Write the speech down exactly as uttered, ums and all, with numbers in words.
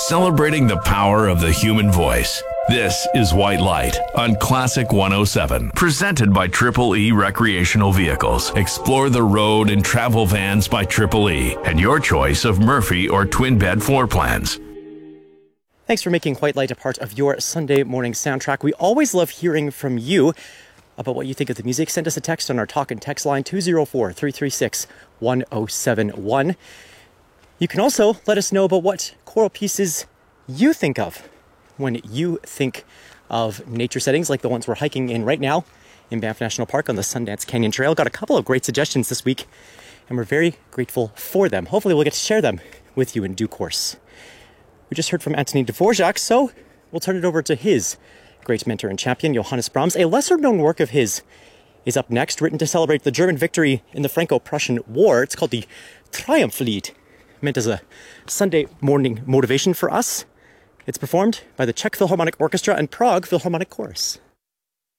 celebrating the power of the human voice. This is White Light on Classic one oh seven, presented by Triple E Recreational Vehicles. Explore the road and travel vans by Triple E and your choice of Murphy or twin bed floor plans. Thanks for making White Light a part of your Sunday morning soundtrack. We always love hearing from you about what you think of the music. Send us a text on our talk and text line two oh four, three three six, one oh seven one. You can also let us know about what choral pieces you think of when you think of nature settings like the ones we're hiking in right now in Banff National Park on the Sundance Canyon Trail. Got a couple of great suggestions this week, and we're very grateful for them. Hopefully we'll get to share them with you in due course. We just heard from Anthony Dvorak, so we'll turn it over to his great mentor and champion, Johannes Brahms. A lesser-known work of his is up next, written to celebrate the German victory in the Franco-Prussian War. It's called the Triumphlied, meant as a Sunday morning motivation for us. It's performed by the Czech Philharmonic Orchestra and Prague Philharmonic Chorus.